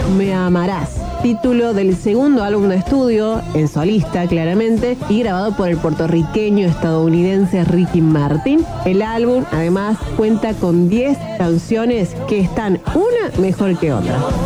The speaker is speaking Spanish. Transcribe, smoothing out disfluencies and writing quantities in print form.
Me Amarás, título del segundo álbum de estudio, en solista claramente, y grabado por el puertorriqueño estadounidense Ricky Martin. El álbum además cuenta con 10 canciones que están una mejor que otra.